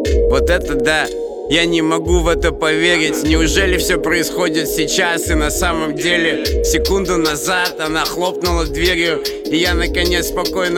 Вот это да. Я не могу в это поверить. Неужели все происходит сейчас? И на самом деле секунду назад она хлопнула дверью, и я наконец спокойно